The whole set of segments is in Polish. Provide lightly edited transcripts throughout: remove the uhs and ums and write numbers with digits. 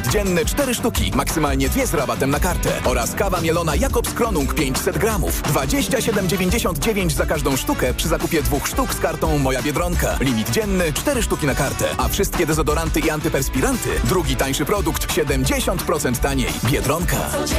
limit dzienny 4 sztuki, maksymalnie 2 z rabatem na kartę. Oraz kawa mielona Jakobs Kronung 500 gramów. 27,99 za każdą sztukę przy zakupie 2 sztuk z kartą Moja Biedronka. Limit dzienny 4 sztuki na kartę. A wszystkie dezodoranty i antyperspiranty, drugi tańszy produkt 70% taniej. Biedronka.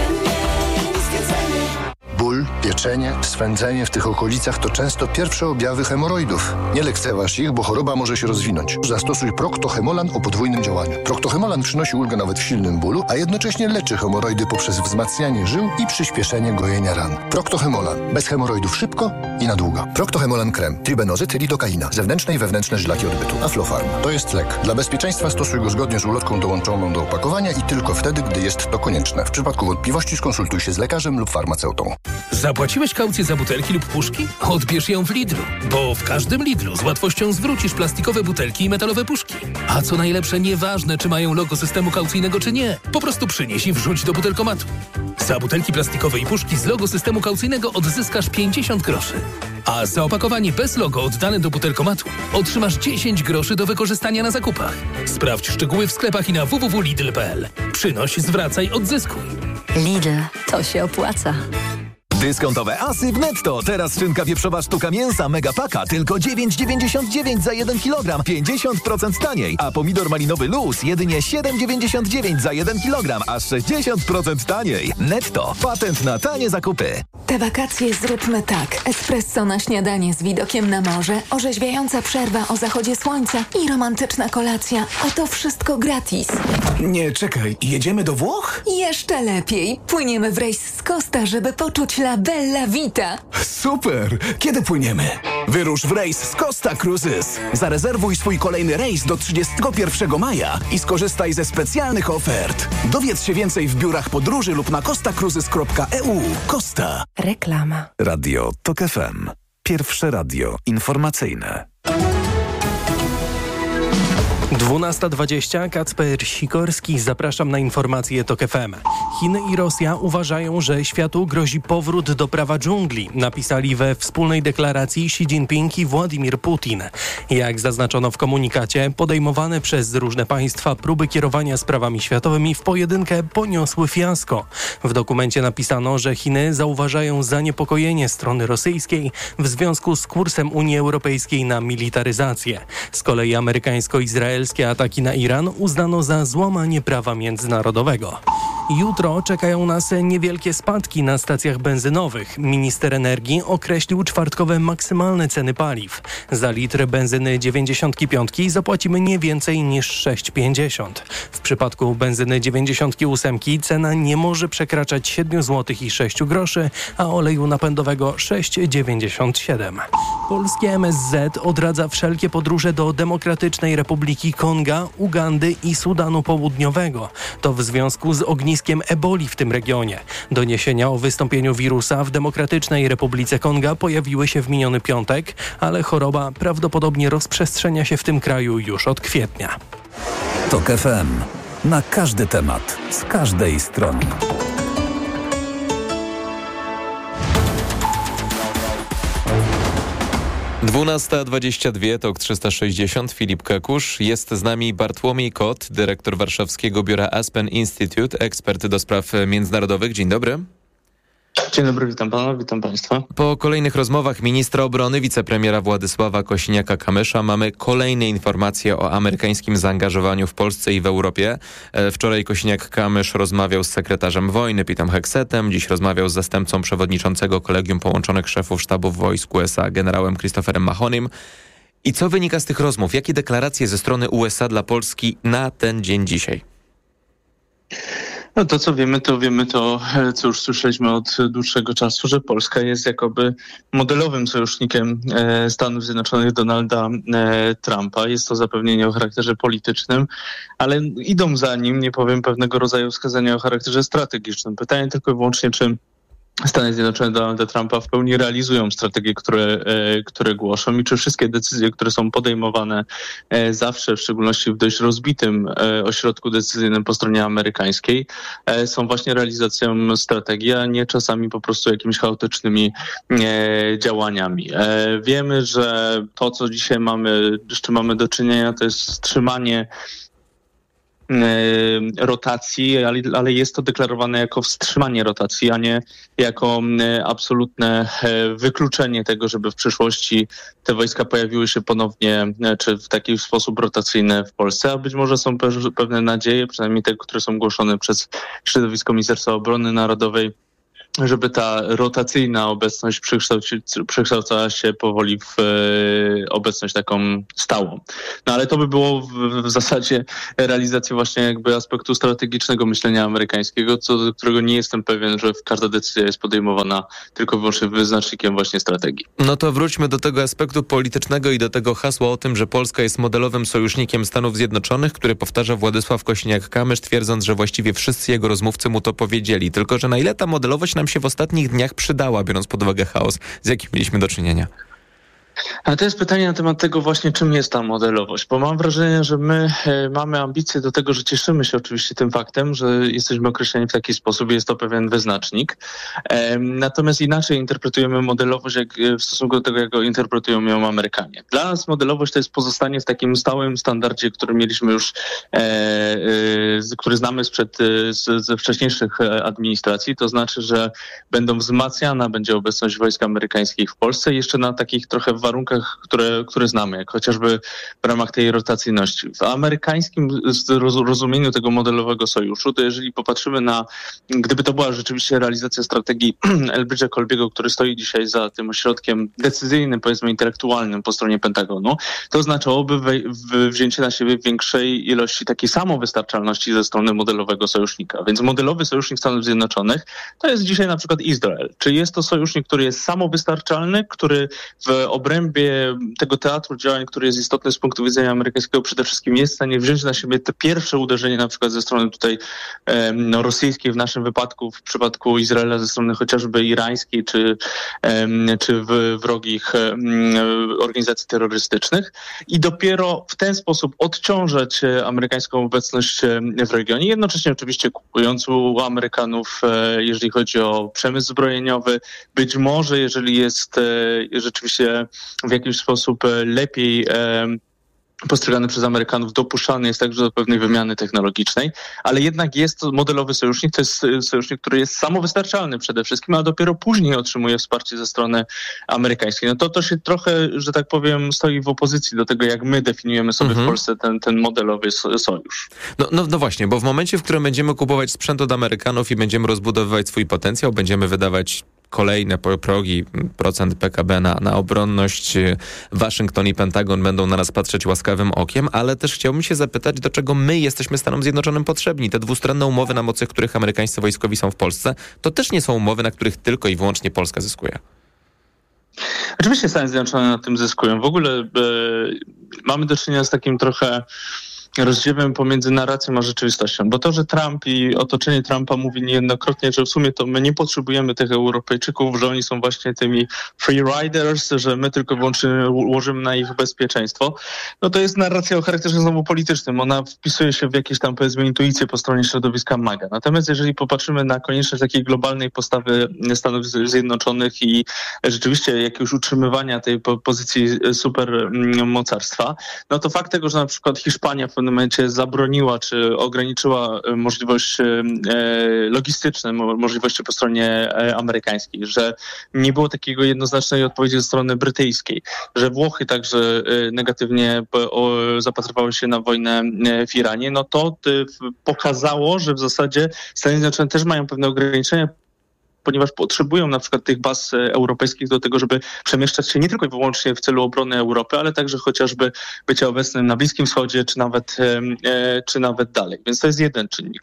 Ból, pieczenie, swędzenie w tych okolicach to często pierwsze objawy hemoroidów. Nie lekceważ ich, bo choroba może się rozwinąć. Zastosuj Procto-Hemolan o podwójnym działaniu. Procto-Hemolan przynosi ulgę nawet w silnym bólu, a jednocześnie leczy hemoroidy poprzez wzmacnianie żył i przyspieszenie gojenia ran. Procto-Hemolan. Bez hemoroidów szybko i na długo. Procto-Hemolan krem. Tribenozyt, lidokaina. Zewnętrzne i wewnętrzne żylaki odbytu. Aflofarm. To jest lek. Dla bezpieczeństwa stosuj go zgodnie z ulotką dołączoną do opakowania i tylko wtedy, gdy jest to konieczne. W przypadku wątpliwości skonsultuj się z lekarzem lub farmaceutą. Zapłaciłeś kaucję za butelki lub puszki? Odbierz ją w Lidlu, bo w każdym Lidlu z łatwością zwrócisz plastikowe butelki i metalowe puszki. A co najlepsze, nieważne czy mają logo systemu kaucyjnego czy nie, po prostu przynieś i wrzuć do butelkomatu. Za butelki plastikowe i puszki z logo systemu kaucyjnego odzyskasz 50 groszy. A za opakowanie bez logo oddane do butelkomatu otrzymasz 10 groszy do wykorzystania na zakupach. Sprawdź szczegóły w sklepach i na www.lidl.pl. Przynoś, zwracaj, odzyskuj. Lidl, to się opłaca. Dyskontowe asy w Netto. Teraz szynka wieprzowa sztuka mięsa Megapaka tylko 9,99 za 1 kg. 50% taniej. A pomidor malinowy Luz jedynie 7,99 za 1 kg. Aż 60% taniej. Netto. Patent na tanie zakupy. Te wakacje zróbmy tak. Espresso na śniadanie z widokiem na morze, orzeźwiająca przerwa o zachodzie słońca i romantyczna kolacja. A to wszystko gratis. Nie, czekaj. Jedziemy do Włoch? Jeszcze lepiej. Płyniemy w rejs z Costa, żeby poczuć La Bella Vita. Super! Kiedy płyniemy? Wyrusz w rejs z Costa Cruises. Zarezerwuj swój kolejny rejs do 31 maja i skorzystaj ze specjalnych ofert. Dowiedz się więcej w biurach podróży lub na costacruises.eu. Costa. Reklama. Radio TOK FM. Pierwsze radio informacyjne. 12:20, Kacper Sikorski, zapraszam na informacje TOK FM. Chiny i Rosja uważają, że światu grozi powrót do prawa dżungli, napisali we wspólnej deklaracji Xi Jinping i Władimir Putin. Jak zaznaczono w komunikacie, podejmowane przez różne państwa próby kierowania sprawami światowymi w pojedynkę poniosły fiasko. W dokumencie napisano, że Chiny zauważają zaniepokojenie strony rosyjskiej w związku z kursem Unii Europejskiej na militaryzację. Z kolei amerykańsko-izraelskie ataki na Iran uznano za złamanie prawa międzynarodowego. Jutro czekają nas niewielkie spadki na stacjach benzynowych. Minister energii określił czwartkowe maksymalne ceny paliw. Za litr benzyny 95 zapłacimy nie więcej niż 6,50. W przypadku benzyny 98 cena nie może przekraczać 7 zł i 6 groszy, a oleju napędowego 6,97. Polskie MSZ odradza wszelkie podróże do Demokratycznej Republiki Konga, Ugandy i Sudanu Południowego. To w związku z ogniskiem eboli w tym regionie. Doniesienia o wystąpieniu wirusa w Demokratycznej Republice Konga pojawiły się w miniony piątek, ale choroba prawdopodobnie rozprzestrzenia się w tym kraju już od kwietnia. TOK FM. Na każdy temat, z każdej strony. Dwunasta 22, TOK 360, Filip Kakusz. Jest z nami Bartłomiej Kot, dyrektor warszawskiego biura Aspen Institute, ekspert do spraw międzynarodowych. Dzień dobry. Dzień dobry, witam pana, witam państwa. Po kolejnych rozmowach ministra obrony, wicepremiera Władysława Kosiniaka-Kamysza mamy kolejne informacje o amerykańskim zaangażowaniu w Polsce i w Europie. Wczoraj Kosiniak-Kamysz rozmawiał z sekretarzem wojny Petem Hexetem, dziś rozmawiał z zastępcą przewodniczącego Kolegium Połączonych Szefów Sztabów Wojsk USA generałem Christopherem Mahonym. I co wynika z tych rozmów? Jakie deklaracje ze strony USA dla Polski na ten dzień dzisiaj? No to co wiemy, co już słyszeliśmy od dłuższego czasu, że Polska jest jakoby modelowym sojusznikiem Stanów Zjednoczonych Donalda Trumpa. Jest to zapewnienie o charakterze politycznym, ale idą za nim, nie powiem, pewnego rodzaju wskazania o charakterze strategicznym. Pytanie tylko i wyłącznie, czy Stany Zjednoczone Donalda Trumpa w pełni realizują strategie, które głoszą i czy wszystkie decyzje, które są podejmowane zawsze, w szczególności w dość rozbitym ośrodku decyzyjnym po stronie amerykańskiej, są właśnie realizacją strategii, a nie czasami po prostu jakimiś chaotycznymi działaniami. Wiemy, że to, co dzisiaj jeszcze mamy do czynienia, to jest wstrzymanie rotacji, ale jest to deklarowane jako wstrzymanie rotacji, a nie jako absolutne wykluczenie tego, żeby w przyszłości te wojska pojawiły się ponownie, czy w taki sposób rotacyjny w Polsce, a być może są pewne nadzieje, przynajmniej te, które są głoszone przez środowisko Ministerstwa Obrony Narodowej, żeby ta rotacyjna obecność przekształcała się powoli w obecność taką stałą. No ale to by było w zasadzie realizacja właśnie jakby aspektu strategicznego myślenia amerykańskiego, co do którego nie jestem pewien, że każda decyzja jest podejmowana tylko i wyłącznie wyznacznikiem właśnie strategii. No to wróćmy do tego aspektu politycznego i do tego hasła o tym, że Polska jest modelowym sojusznikiem Stanów Zjednoczonych, który powtarza Władysław Kosiniak-Kamysz, twierdząc, że właściwie wszyscy jego rozmówcy mu to powiedzieli. Tylko że na ile ta modelowość nam się w ostatnich dniach przydała, biorąc pod uwagę chaos, z jakim mieliśmy do czynienia? Ale to jest pytanie na temat tego właśnie, czym jest ta modelowość, bo mam wrażenie, że my mamy ambicje do tego, że cieszymy się oczywiście tym faktem, że jesteśmy określeni w taki sposób, jest to pewien wyznacznik. Natomiast inaczej interpretujemy modelowość w stosunku do tego, jak go interpretują ją Amerykanie. Dla nas modelowość to jest pozostanie w takim stałym standardzie, który mieliśmy już, który znamy ze wcześniejszych administracji, to znaczy, że wzmacniana będzie obecność wojsk amerykańskich w Polsce jeszcze na takich trochę warunkach, które znamy, jak chociażby w ramach tej rotacyjności. W amerykańskim rozumieniu tego modelowego sojuszu, to jeżeli popatrzymy gdyby to była rzeczywiście realizacja strategii Elbridge'a Colby'ego, który stoi dzisiaj za tym ośrodkiem decyzyjnym, powiedzmy intelektualnym po stronie Pentagonu, to oznaczałoby wzięcie na siebie większej ilości takiej samowystarczalności ze strony modelowego sojusznika. Więc modelowy sojusznik Stanów Zjednoczonych to jest dzisiaj na przykład Izrael. Czyli jest to sojusznik, który jest samowystarczalny, który w obrębie tego teatru działań, który jest istotny z punktu widzenia amerykańskiego, przede wszystkim jest w stanie wziąć na siebie te pierwsze uderzenie na przykład ze strony tutaj rosyjskiej w naszym wypadku, w przypadku Izraela ze strony chociażby irańskiej czy wrogich organizacji terrorystycznych i dopiero w ten sposób odciążać amerykańską obecność w regionie, jednocześnie oczywiście kupując u Amerykanów, jeżeli chodzi o przemysł zbrojeniowy, być może jeżeli jest rzeczywiście w jakiś sposób lepiej postrzegany przez Amerykanów, dopuszczalny jest także do pewnej wymiany technologicznej, ale jednak jest to modelowy sojusznik, to jest sojusznik, który jest samowystarczalny przede wszystkim, a dopiero później otrzymuje wsparcie ze strony amerykańskiej. No to się trochę, że tak powiem, stoi w opozycji do tego, jak my definiujemy sobie w Polsce ten modelowy sojusz. No właśnie, bo w momencie, w którym będziemy kupować sprzęt od Amerykanów i będziemy rozbudowywać swój potencjał, będziemy wydawać kolejne progi, procent PKB na obronność, Waszyngton i Pentagon będą na nas patrzeć łaskawym okiem, ale też chciałbym się zapytać, do czego my jesteśmy Stanom Zjednoczonym potrzebni. Te dwustronne umowy, na mocy których amerykańscy wojskowi są w Polsce, to też nie są umowy, na których tylko i wyłącznie Polska zyskuje. Oczywiście Stany Zjednoczone na tym zyskują. W ogóle mamy do czynienia z takim trochę rozdziałem pomiędzy narracją a rzeczywistością, bo to, że Trump i otoczenie Trumpa mówi niejednokrotnie, że w sumie to my nie potrzebujemy tych Europejczyków, że oni są właśnie tymi free riders, że my tylko wyłącznie łożymy na ich bezpieczeństwo, no to jest narracja o charakterze znowu politycznym. Ona wpisuje się w jakieś tam, powiedzmy, intuicje po stronie środowiska MAGA. Natomiast jeżeli popatrzymy na konieczność takiej globalnej postawy Stanów Zjednoczonych i rzeczywiście jakiegoś utrzymywania tej pozycji supermocarstwa, no to fakt tego, że na przykład Hiszpania w pewnym momencie zabroniła czy ograniczyła możliwość logistyczne, możliwości po stronie amerykańskiej, że nie było takiego jednoznacznej odpowiedzi ze strony brytyjskiej, że Włochy także negatywnie zapatrywały się na wojnę w Iranie, no to pokazało, że w zasadzie Stany Zjednoczone też mają pewne ograniczenia, ponieważ potrzebują na przykład tych baz europejskich do tego, żeby przemieszczać się nie tylko i wyłącznie w celu obrony Europy, ale także chociażby bycia obecnym na Bliskim Wschodzie, czy nawet dalej. Więc to jest jeden czynnik.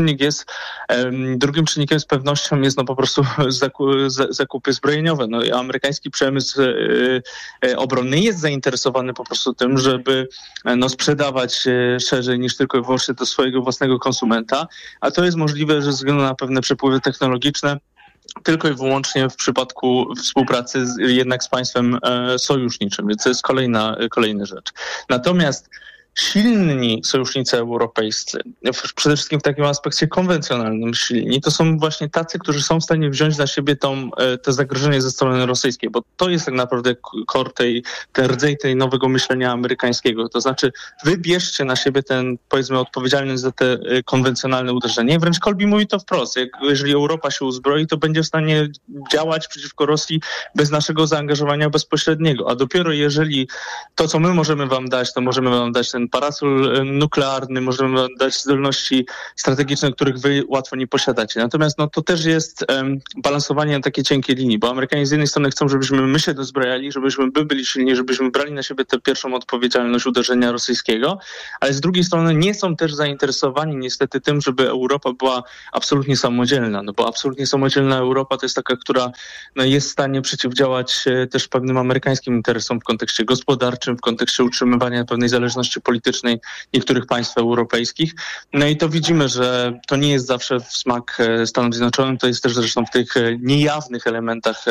Drugim czynnikiem z pewnością jest po prostu zakupy zbrojeniowe. No, amerykański przemysł obronny jest zainteresowany po prostu tym, żeby sprzedawać szerzej niż tylko i wyłącznie do swojego własnego konsumenta, a to jest możliwe, że ze względu na pewne przepływy technologiczne tylko i wyłącznie w przypadku współpracy jednak z państwem sojuszniczym, więc to jest kolejna rzecz. Natomiast silni sojusznicy europejscy, przede wszystkim w takim aspekcie konwencjonalnym silni, to są właśnie tacy, którzy są w stanie wziąć na siebie to zagrożenie ze strony rosyjskiej, bo to jest tak naprawdę core ten rdzeń tej nowego myślenia amerykańskiego. To znaczy wybierzcie na siebie ten, powiedzmy, odpowiedzialność za te konwencjonalne uderzenie. Wręcz Kolbi mówi to wprost. Jeżeli Europa się uzbroi, to będzie w stanie działać przeciwko Rosji bez naszego zaangażowania bezpośredniego. A dopiero jeżeli to, co my możemy wam dać, to możemy wam dać ten parasol nuklearny, możemy wam dać zdolności strategiczne, których wy łatwo nie posiadacie. Natomiast to też jest balansowanie na takie cienkie linii, bo Amerykanie z jednej strony chcą, żebyśmy my się dozbrojali, żebyśmy byli silni, żebyśmy brali na siebie tę pierwszą odpowiedzialność uderzenia rosyjskiego, ale z drugiej strony nie są też zainteresowani niestety tym, żeby Europa była absolutnie samodzielna, bo absolutnie samodzielna Europa to jest taka, która jest w stanie przeciwdziałać też pewnym amerykańskim interesom w kontekście gospodarczym, w kontekście utrzymywania pewnej zależności politycznej niektórych państw europejskich. I to widzimy, że to nie jest zawsze w smak Stanom Zjednoczonym, to jest też zresztą w tych niejawnych elementach,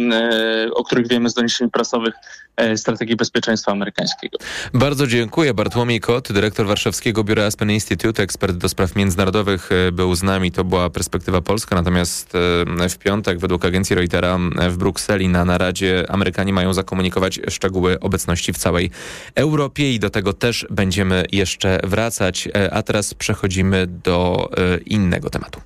o których wiemy z doniesień prasowych strategii bezpieczeństwa amerykańskiego. Bardzo dziękuję. Bartłomiej Kot, dyrektor warszawskiego biura Aspen Institute, ekspert do spraw międzynarodowych, był z nami. To była perspektywa polska, natomiast w piątek według agencji Reutera w Brukseli na naradzie Amerykanie mają zakomunikować szczegóły obecności w całej Europie i do tego też będziemy jeszcze wracać. A teraz przechodzimy do innego tematu.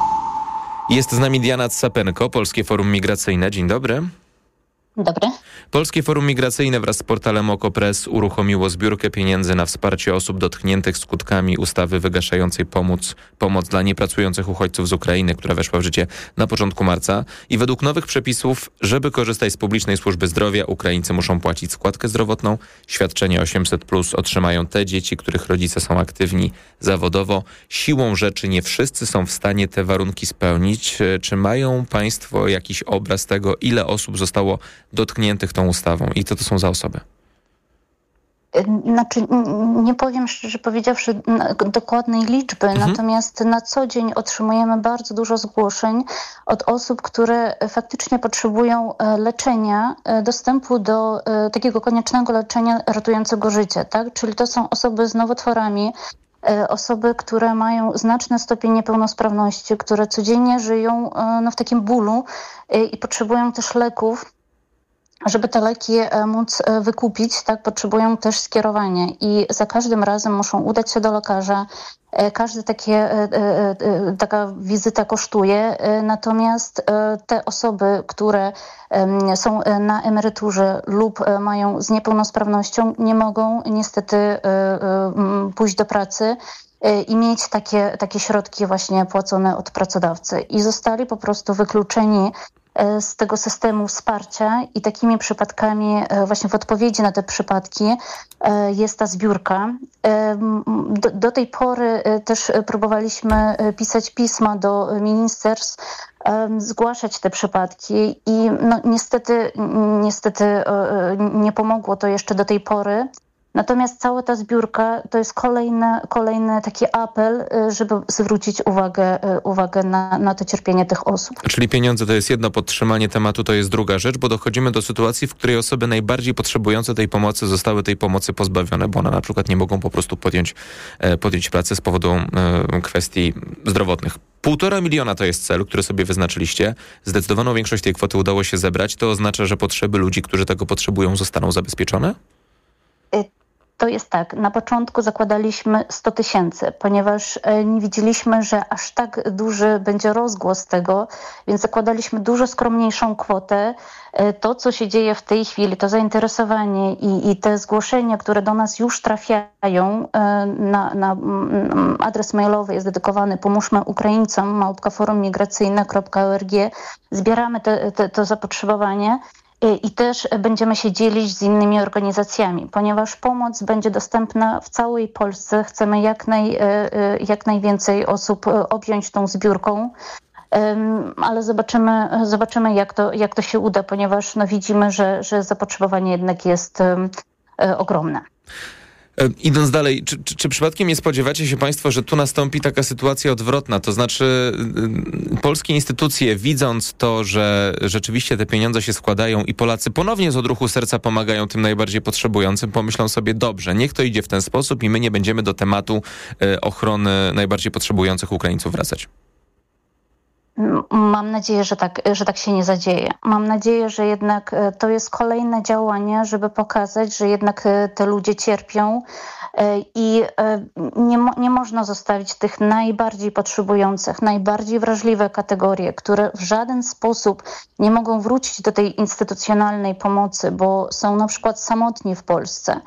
Jest z nami Diana Capenko, Polskie Forum Migracyjne. Dzień dobry. Dobry. Polskie Forum Migracyjne wraz z portalem OKO.press uruchomiło zbiórkę pieniędzy na wsparcie osób dotkniętych skutkami ustawy wygaszającej pomoc dla niepracujących uchodźców z Ukrainy, która weszła w życie na początku marca. I według nowych przepisów, żeby korzystać z publicznej służby zdrowia, Ukraińcy muszą płacić składkę zdrowotną. Świadczenie 800+ otrzymają te dzieci, których rodzice są aktywni zawodowo. Siłą rzeczy nie wszyscy są w stanie te warunki spełnić. Czy mają państwo jakiś obraz tego, ile osób zostało dotkniętych tą ustawą i co to są za osoby? Znaczy, nie powiem szczerze powiedziawszy dokładnej liczby, natomiast na co dzień otrzymujemy bardzo dużo zgłoszeń od osób, które faktycznie potrzebują leczenia, dostępu do takiego koniecznego leczenia ratującego życie, tak? Czyli to są osoby z nowotworami, osoby, które mają znaczny stopień niepełnosprawności, które codziennie żyją w takim bólu i potrzebują też leków. Żeby te leki móc wykupić, tak, potrzebują też skierowania i za każdym razem muszą udać się do lekarza. Taka wizyta kosztuje, natomiast te osoby, które są na emeryturze lub mają z niepełnosprawnością, nie mogą niestety pójść do pracy i mieć takie środki właśnie płacone od pracodawcy. I zostali po prostu wykluczeni z tego systemu wsparcia i takimi przypadkami, właśnie w odpowiedzi na te przypadki jest ta zbiórka. Do tej pory też próbowaliśmy pisać pisma do ministerstw, zgłaszać te przypadki i niestety nie pomogło to jeszcze do tej pory. Natomiast cała ta zbiórka to jest kolejny taki apel, żeby zwrócić uwagę na to cierpienie tych osób. Czyli pieniądze to jest jedno, podtrzymanie tematu to jest druga rzecz, bo dochodzimy do sytuacji, w której osoby najbardziej potrzebujące tej pomocy zostały tej pomocy pozbawione, bo one na przykład nie mogą po prostu podjąć pracy z powodu kwestii zdrowotnych. 1,5 miliona to jest cel, który sobie wyznaczyliście. Zdecydowaną większość tej kwoty udało się zebrać. To oznacza, że potrzeby ludzi, którzy tego potrzebują, zostaną zabezpieczone? To jest tak, na początku zakładaliśmy 100 000, ponieważ nie widzieliśmy, że aż tak duży będzie rozgłos tego, więc zakładaliśmy dużo skromniejszą kwotę. To, co się dzieje w tej chwili, to zainteresowanie i te zgłoszenia, które do nas już trafiają, na adres mailowy jest dedykowany Pomóżmy Ukraińcom, @forummigracyjne.org. Zbieramy to zapotrzebowanie. I też będziemy się dzielić z innymi organizacjami, ponieważ pomoc będzie dostępna w całej Polsce. Chcemy jak najwięcej osób objąć tą zbiórką, ale zobaczymy jak to się uda, ponieważ widzimy, że zapotrzebowanie jednak jest ogromne. Idąc dalej, czy przypadkiem nie spodziewacie się państwo, że tu nastąpi taka sytuacja odwrotna? To znaczy polskie instytucje, widząc to, że rzeczywiście te pieniądze się składają i Polacy ponownie z odruchu serca pomagają tym najbardziej potrzebującym, pomyślą sobie, dobrze, niech to idzie w ten sposób i my nie będziemy do tematu ochrony najbardziej potrzebujących Ukraińców wracać. Mam nadzieję, że tak się nie zadzieje. Mam nadzieję, że jednak to jest kolejne działanie, żeby pokazać, że jednak te ludzie cierpią i nie można zostawić tych najbardziej potrzebujących, najbardziej wrażliwe kategorie, które w żaden sposób nie mogą wrócić do tej instytucjonalnej pomocy, bo są na przykład samotni w Polsce.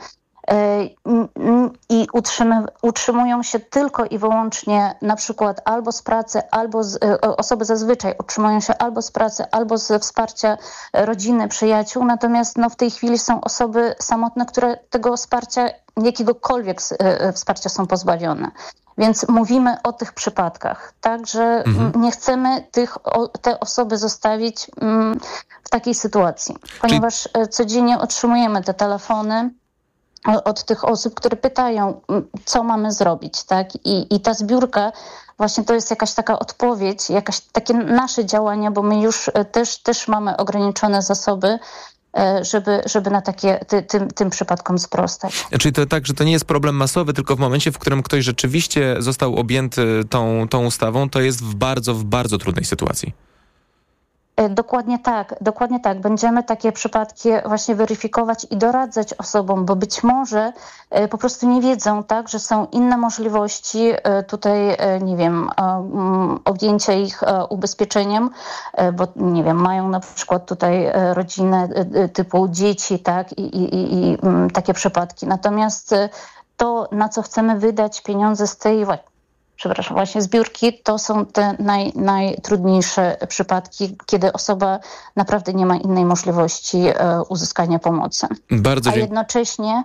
I utrzymują się tylko i wyłącznie na przykład albo z pracy, albo osoby zazwyczaj utrzymują się albo z pracy, albo ze wsparcia rodziny, przyjaciół. Natomiast w tej chwili są osoby samotne, które tego wsparcia, jakiegokolwiek wsparcia są pozbawione. Więc mówimy o tych przypadkach. Także nie chcemy te osoby zostawić w takiej sytuacji. Ponieważ codziennie otrzymujemy te telefony od tych osób, które pytają, co mamy zrobić, tak? I ta zbiórka właśnie to jest jakaś taka odpowiedź, jakaś takie nasze działania, bo my już też mamy ograniczone zasoby, żeby na tym przypadkom sprostać. Czyli to tak, że to nie jest problem masowy, tylko w momencie, w którym ktoś rzeczywiście został objęty tą ustawą, to jest w bardzo trudnej sytuacji. Dokładnie tak. Będziemy takie przypadki właśnie weryfikować i doradzać osobom, bo być może po prostu nie wiedzą, tak, że są inne możliwości tutaj, nie wiem, objęcia ich ubezpieczeniem, bo nie wiem, mają na przykład tutaj rodzinę typu dzieci, tak, i takie przypadki. Natomiast to, na co chcemy wydać pieniądze z tej właśnie zbiórki, to są te najtrudniejsze przypadki, kiedy osoba naprawdę nie ma innej możliwości uzyskania pomocy. A jednocześnie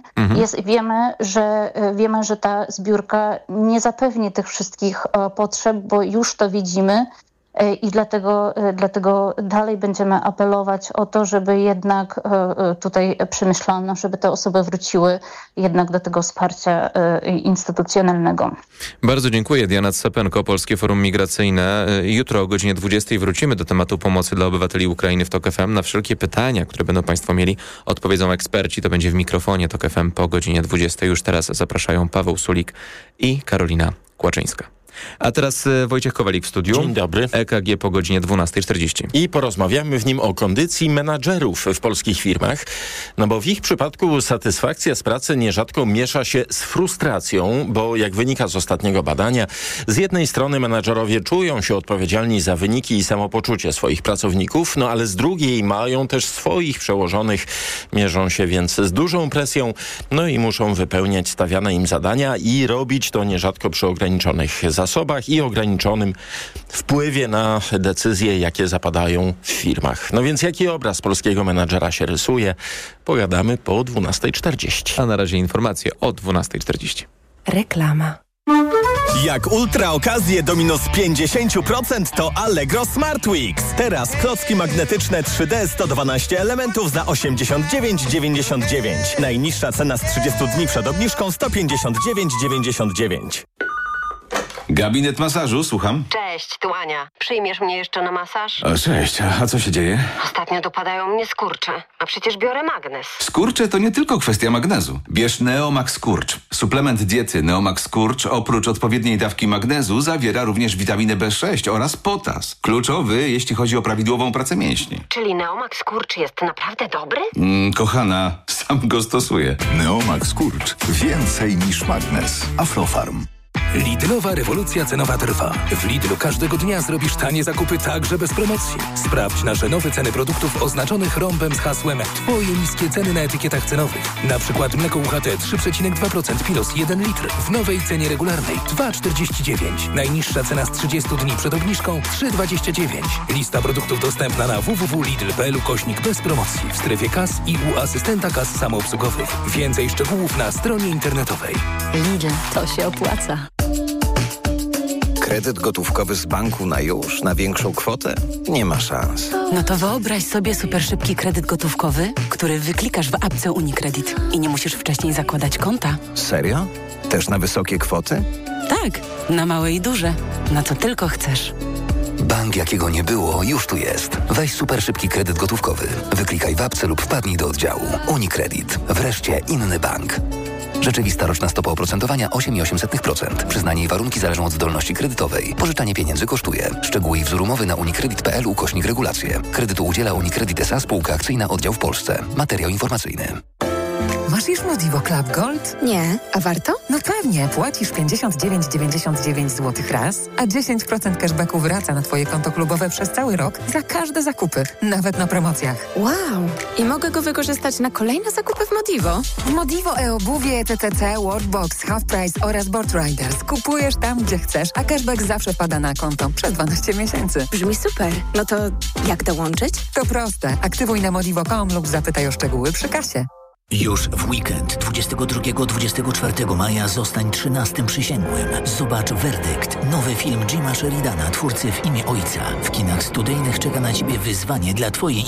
wiemy, że ta zbiórka nie zapewni tych wszystkich potrzeb, bo już to widzimy. I dlatego dalej będziemy apelować o to, żeby jednak tutaj przemyślano, żeby te osoby wróciły jednak do tego wsparcia instytucjonalnego. Bardzo dziękuję. Diana Cepenko, Polskie Forum Migracyjne. Jutro o godzinie 20 wrócimy do tematu pomocy dla obywateli Ukrainy w TOK FM. Na wszelkie pytania, które będą państwo mieli, odpowiedzą eksperci. To będzie w mikrofonie TOK FM po godzinie 20. Już teraz zapraszają Paweł Sulik i Karolina Kłaczyńska. A teraz Wojciech Kowalik w studiu. Dzień dobry. EKG po godzinie 12:40. I porozmawiamy w nim o kondycji menadżerów w polskich firmach, no bo w ich przypadku satysfakcja z pracy nierzadko miesza się z frustracją, bo jak wynika z ostatniego badania, z jednej strony menadżerowie czują się odpowiedzialni za wyniki i samopoczucie swoich pracowników, no ale z drugiej mają też swoich przełożonych, mierzą się więc z dużą presją, no i muszą wypełniać stawiane im zadania i robić to nierzadko przy ograniczonych zasobach i ograniczonym wpływie na decyzje, jakie zapadają w firmach. No więc jaki obraz polskiego menadżera się rysuje? Pogadamy po 12:40. A na razie informacje o 12:40. Reklama. Jak ultra okazje do minus 50% to Allegro Smart Weeks. Teraz klocki magnetyczne 3D 112 elementów za 89,99. Najniższa cena z 30 dni przed obniżką 159,99. Gabinet masażu, słucham. Cześć, tu Ania. Przyjmiesz mnie jeszcze na masaż? O, cześć, a co się dzieje? Ostatnio dopadają mnie skurcze, a przecież biorę magnes. Skurcze to nie tylko kwestia magnezu. Bierz Neomax Skurcz. Suplement diety Neomax Skurcz oprócz odpowiedniej dawki magnezu zawiera również witaminę B6 oraz potas. Kluczowy, jeśli chodzi o prawidłową pracę mięśni. Czyli Neomax Skurcz jest naprawdę dobry? Kochana, sam go stosuję. Neomax Skurcz. Więcej niż magnes. Aflofarm. Lidlowa rewolucja cenowa trwa. W Lidlu każdego dnia zrobisz tanie zakupy także bez promocji. Sprawdź nasze nowe ceny produktów oznaczonych rąbem z hasłem Twoje niskie ceny na etykietach cenowych. Na przykład mleko UHT 3,2% Pilos 1 litr w nowej cenie regularnej 2,49. Najniższa cena z 30 dni przed obniżką 3,29. Lista produktów dostępna na www.lidl.pl/bez promocji w strefie kas i u asystenta kas samoobsługowych. Więcej szczegółów na stronie internetowej. Lidl, to się opłaca. Kredyt gotówkowy z banku na już, na większą kwotę? Nie ma szans. No to wyobraź sobie super szybki kredyt gotówkowy, który wyklikasz w apce UniCredit i nie musisz wcześniej zakładać konta. Serio? Też na wysokie kwoty? Tak, na małe i duże. Na co tylko chcesz. Bank, jakiego nie było, już tu jest. Weź super szybki kredyt gotówkowy. Wyklikaj w apce lub wpadnij do oddziału. UniCredit. Wreszcie inny bank. Rzeczywista roczna stopa oprocentowania 8,8%. Przyznanie i warunki zależą od zdolności kredytowej. Pożyczanie pieniędzy kosztuje. Szczegóły i wzór umowy na unicredit.pl/regulacje. Kredytu udziela UniCredit S.A. Spółka akcyjna, oddział w Polsce. Materiał informacyjny. Masz już Modivo Club Gold? Nie. A warto? No pewnie. Płacisz 59,99 zł raz, a 10% cashbacku wraca na Twoje konto klubowe przez cały rok za każde zakupy, nawet na promocjach. Wow. I mogę go wykorzystać na kolejne zakupy w Modivo? W Modivo e-obuwie, ETTC, Worldbox, Half Price oraz Board Riders. Kupujesz tam, gdzie chcesz, a cashback zawsze wpada na konto przez 12 miesięcy. Brzmi super. No to jak dołączyć? To proste. Aktywuj na modivo.com lub zapytaj o szczegóły przy kasie. Już w weekend 22-24 maja zostań 13 przysięgłym. Zobacz Werdykt, nowy film Jima Sheridana, twórcy W imię Ojca. W kinach studyjnych czeka na Ciebie wyzwanie dla Twojej